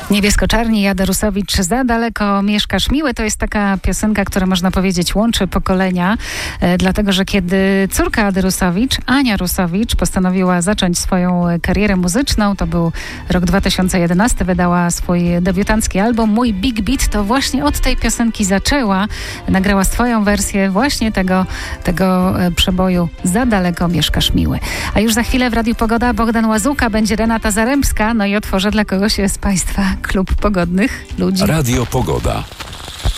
Niebiesko-czarni, Jada Rusowicz, Za daleko mieszkasz miły. To jest taka piosenka, która można powiedzieć łączy pokolenia, dlatego że kiedy córka Ady Rusowicz, Ania Rusowicz, postanowiła zacząć swoją karierę muzyczną, to był rok 2011, wydała swój debiutancki album Mój Big Beat, to właśnie od tej piosenki zaczęła. Nagrała swoją wersję właśnie tego przeboju Za daleko mieszkasz miły. A już za chwilę w Radiu Pogoda Bogdan Łazuka, będzie Renata Zaremska, no i otworzę dla kogoś z Państwa klub pogodnych ludzi. Radio Pogoda.